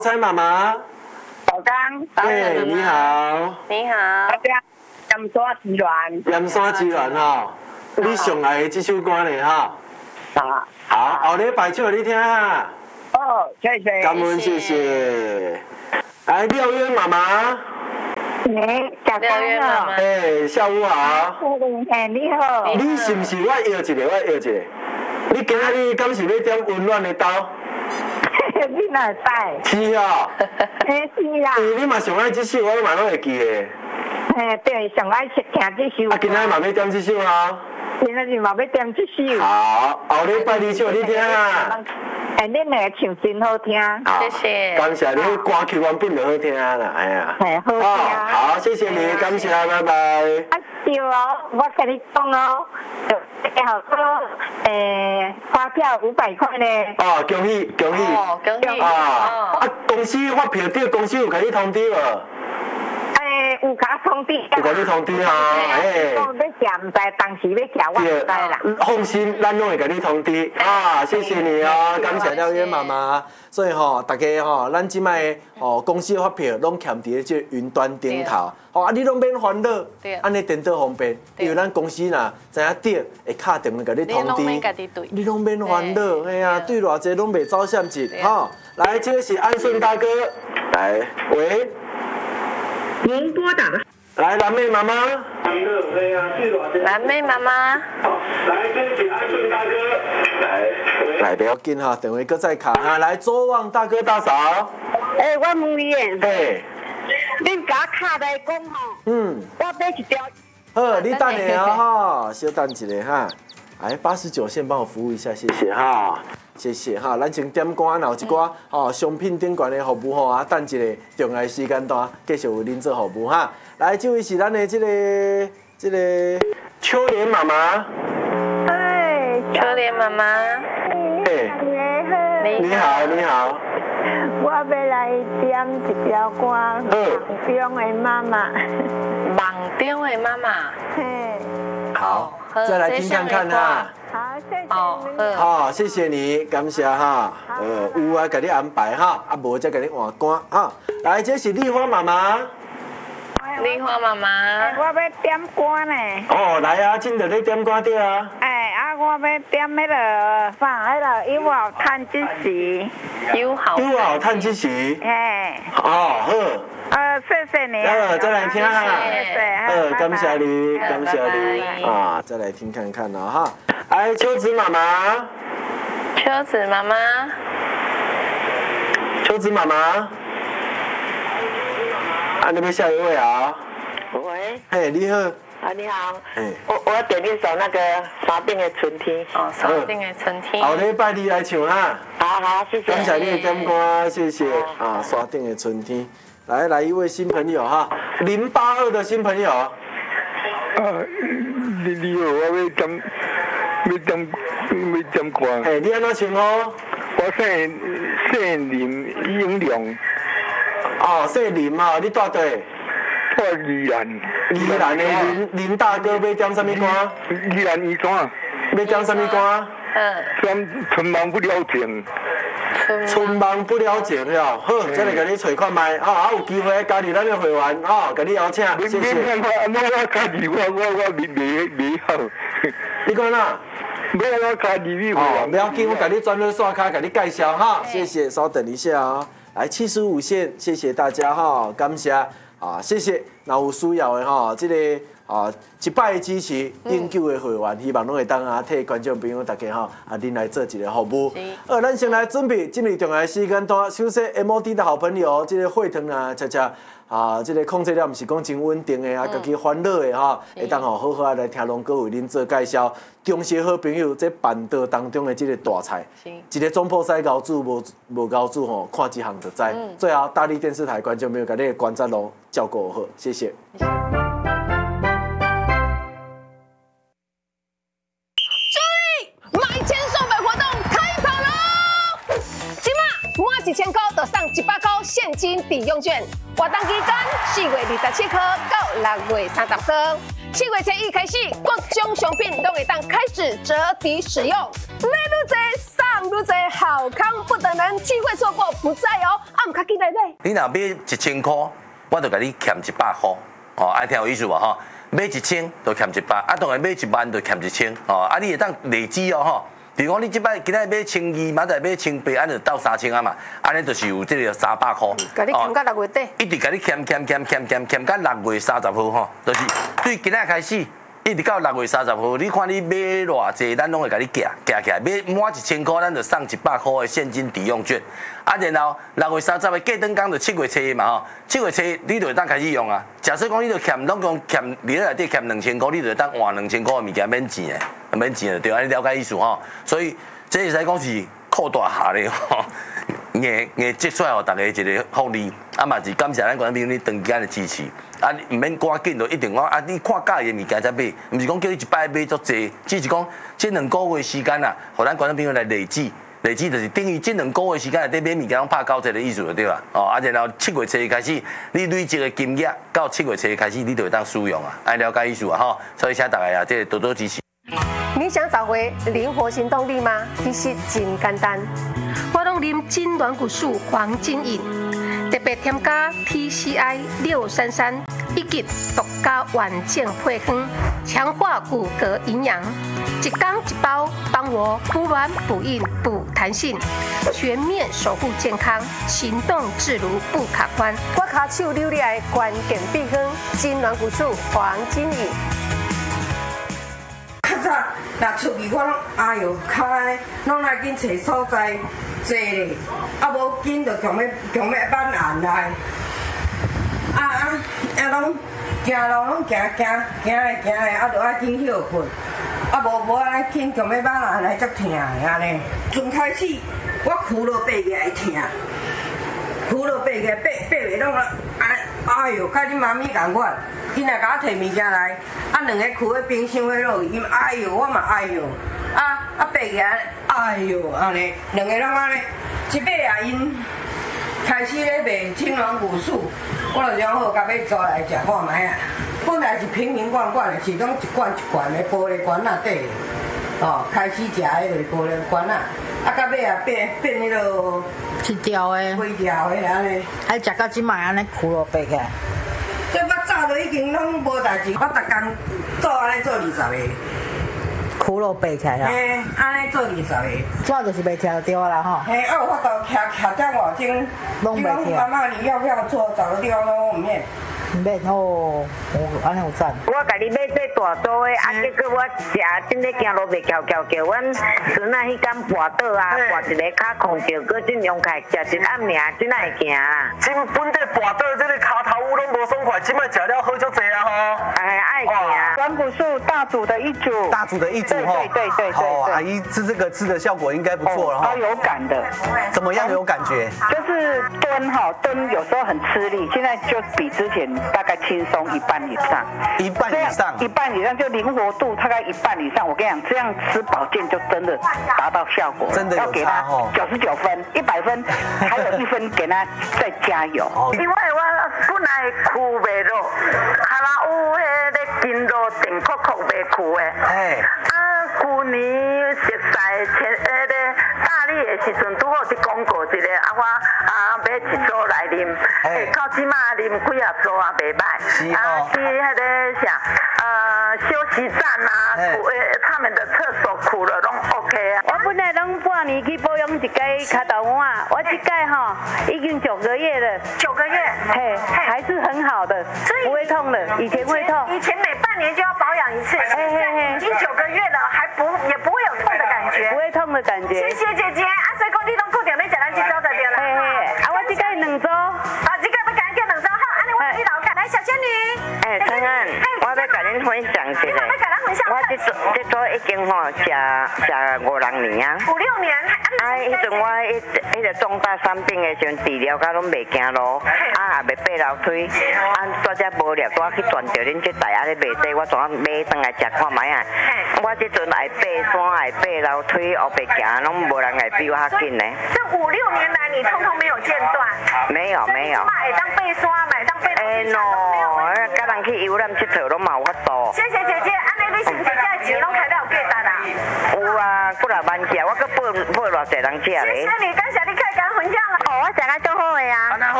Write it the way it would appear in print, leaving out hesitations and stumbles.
蔡妈妈， 早刚， 哎，你好， 你好， 大家盐山集团， 盐山集团哈，你上来的这首歌呢哈， 啊， 好，后礼拜唱给你听哈， 哦，谢谢， 感恩谢谢。来，廖渊妈妈， 你早廖渊妈妈， 哎，下午好。 哎，你好， 你是不是我摇一个，我摇一个？你今仔日敢是要点温暖的刀？ 你哪在？ 是啊， 哎，是啦， 因为你嘛上爱这首，我嘛拢会记的。 哎，对，上爱听这首。 啊，今仔嘛要点这首啊。 今仔日嘛要点这首。 好，后礼拜二唱你听啊。 哎，恁两个唱真好听。 谢谢。 感谢你，歌曲原本就好听啦，哎呀。 哎，好听。 好，谢谢你，感谢，拜拜。 啊，对哦，我跟你讲哦，好多发票500块呢。 哦，恭喜恭喜！ 哦，恭喜！ 啊，公司发票对，公司有给你通知无？ 有甲通知。 有甲你通知哈，哎。 讲要吃，唔知当时要吃，我唔知啦。 放心，咱拢会给你通知啊！谢谢你哦，感谢廖渊妈妈。所以吼，大家吼，咱即摆吼公司发票拢欠伫咧即云端顶头，吼啊，你拢免烦恼，安尼颠倒方便。因为咱公司呐，知影点会敲电话甲你通知，你拢免烦恼，哎呀，对偌济拢袂走陷阱，吼。来，这个是安顺大哥，来，喂。 您拨打的。 来，蓝妹妈妈。 蓝妹妈妈。 来，这是安顺大哥。来，不要紧哈，等会搁再卡哈。来，周旺大哥大嫂。 哎，我问你， 哎， 恁甲卡来讲吼，我买一条。 好，你等下哈，稍等一下哈。来，89线帮我服务一下，谢谢哈。谢谢哈，咱先点歌，然后一寡商品顶悬的服务吼啊，等一个重要时间段继续为恁做服务哈。来，这位是咱的这个秋莲妈妈。 哎， 秋莲妈妈。 哎，你好，你好。 我要来点一条歌，梦中的妈妈。 梦中的妈妈。 嘿。 好，再来听看看哈。 好，谢谢你。 好，谢谢你，感谢哈。有啊，给你安排哈，啊无再给你换歌哈。来，这是丽花妈妈。 丽花妈妈。 我要点歌呢。 哦，来啊，今日你点歌对啊。 我要点迄个放迄个友好趁一时。 友好趁一时。 嘿。 哦，好。 谢谢你。 再来听哈。 谢。 感谢你，感谢你啊，再来听看看了哈。来，秋子妈妈。 秋子妈妈。 秋子妈妈。啊，那边下一位啊。 喂。 嘿，你好。 你好。 哎。 我要点一首那个山顶的春天。 哦，山顶的春天。 后礼拜二来唱哈。 好，谢谢。 感谢你的点歌，谢谢啊，山顶的春天。来一位新朋友哈，082的新朋友。 你好，我要点歌。 哎，你安怎称呼？ 我姓林英良。 哦，姓林啊，你住对？ 我宜兰。 宜兰的林大哥要点什么歌？ 宜兰宜怎？ 要点什么歌？ 春梦不了情。 春梦不了情了，好，再来给你找看卖，有机会加入咱的会员，给你邀请，谢谢。 我加入我未好。 你讲哪？ 我加入你会员。 不要紧，我给你专门刷卡，给你介绍哈，谢谢，稍等一下啊。来75线，谢谢大家哈，感谢啊，谢谢。那有需要的哈，这个。100的支持，永久的会员，希望拢会当替观众朋友大家恁来做一个服务。咱先来准备进入重要的时间段，首先 MOD 的好朋友，这个会堂啊，这个控制了，毋是讲真稳定的家己欢乐的会当好好来听龙哥为恁做介绍。中式好朋友，这板道当中的这个大菜，一个总铺师熬煮无熬煮看一项就知。最后，大力电视台观众朋友，甲你的观察咯照顾好，谢谢。 满1000块就送100块现金抵用券，活动期间4月27号到6月30号， 7月初一开始，各种商品都会当开始折抵使用，买愈多送愈多，好康不等人，机会错过不再哦。唔卡记来买。 你若买1000块，我就甲你欠100块，哦，爱听有意思无吼？买1000就欠100，啊，当然买1万就欠1000，哦，啊，你会当累积哦吼。比如讲，你即摆今仔买1200，明仔买1800，安就到3000啊嘛，安尼就是有这个300块。 甲你欠到6月底。 一直甲你欠到6月30号吼，就是对今仔开始。一直到6月30号，你看你买偌济，咱拢会甲你夹起来，买满1000块，咱就送100块的现金抵用券。啊，然后6月30号过灯工就7月初嘛吼，7月初你就会当开始用啊。假设讲你就欠总共欠你内底欠2000块，你就会当换2000块的物件免钱的，免钱的对，安尼了解意思吼。所以这会使讲是扩大下咧吼。硬接出来，互大家一个福利，啊嘛是感谢咱观众朋友你长期的支持，啊唔免赶紧就一定讲啊，你看介意的物件才买，唔是讲叫你一摆买足济，只是讲这2个月时间啊，互咱观众朋友来累积就是等于这2个月时间内底买物件拢拍90%的意思就对啦，哦啊然后7月初开始，你累积的金额到7月初开始，你就会当使用啊，爱了解意思啊吼，所以请大家啊，这多多支持。 你想找回灵活行动力吗？其实真简单，我拢啉金软骨素黄金饮，特别添加 TCI 633，以及独家晚健配方，强化骨骼营养，一缸一包，帮我补软补硬补弹性，全面守护健康，行动自如不卡关。我卡手溜来关键配方金软骨素黄金饮。 较早若出去，我拢哎哟，脚拢来紧找所在坐咧，啊无紧就强要挽案来，拢行路拢行来，啊就爱紧休困，啊无安尼紧强要挽案来足疼的安尼。从开始我扶落爬起来疼，扶落爬起来爬袂拢啊，哎哟，甲恁妈咪共款。今仔甲我摕物件来，啊2个跍咧冰箱迄落去，哎哟，我嘛哎哟，爬起来，哎哟，安尼2个拢安尼，一尾啊因开始咧卖青龙骨素，我就讲好，甲要抓来食看卖啊。本来是瓶瓶罐罐的，是拢一罐一罐的玻璃罐仔底，哦，开始食迄个玻璃罐仔，到尾啊变迄落一条的， 规条的安尼， 还食到即摆安尼跍落爬起来。 这我早就已经拢无代志，我逐工做安尼做20个， 跍落爬起来啦。 嘿，安尼做20个， 主就是袂跳对啦吼。 嘿，有法度徛点外钟，你讲妈妈你要不要做？找个地方都唔免。 唔免哦，安尼有赞。 我甲你买这大桌的，结果我食真咧行路袂翘，阮孙仔迄天跋倒啊，跋一个骹空着，搁真用开食一暗暝，真哪会行啊？ 真本地跋倒这个骹头乌拢无爽快，即摆食了好足济啊吼。 哎，爱行。 软骨素大组的一组， 大组的一组哈。 对。 哦，阿姨吃这个吃的效果应该不错了哈。 超有感的。 怎么样有感觉？ 就是蹲有时候很吃力，现在就比之前大概轻松1半以上。 1半以上。 1半以上就灵活度大概1半以上。我跟你讲，这样吃保健就真的达到效果。 真的有差哦。 99分，100分，还有1分给他再加油。 因为我本来跍袂落，卡拉有迄个筋肉定扣袂跍的。去年熟悉大理的时阵，拄好伫广告一个，买一组来啉，到即马啉几啊组啊，袂歹。去迄个啥，休息站啊，他们的厕所跍了拢 OK 啊。 我本来拢半年去保养一届脚头碗，我这届哈已经9个月了。 9个月， 嘿，还是很好的，不会痛了。以前会痛， 以前每半年就要保养一次，现在已经9个月了，也不会有痛的感觉， 不会痛的感觉。 谢谢姐姐，所以讲你拢固定要食咱这组就对了。 我这届2组， 这个要赶紧2组好，安尼我你老看来小仙女。 陈安，我要甲恁分享一个，我这组已经食5、6年啊。 5、6年。 迄阵我迄个重大伤病的时阵治疗，甲拢袂行路，也袂爬楼梯，大只无聊，我去转着恁这台咧卖这，我怎啊买转来食看卖啊？我这阵爱爬山，爱爬楼梯，后白行，拢无人会比我较紧呢。 这5、6年来，你通通没有间断。 没有。 会当爬山，会当哎喏，甲人去游览佚佗拢嘛有法度。 谢谢姐姐，安尼你是不是这钱拢开了有价值啊？ 有啊，几若万只，我搁买偌济人食咧。 谢谢你，感谢你开讲分享啊。 哦，我食甲足好个啊。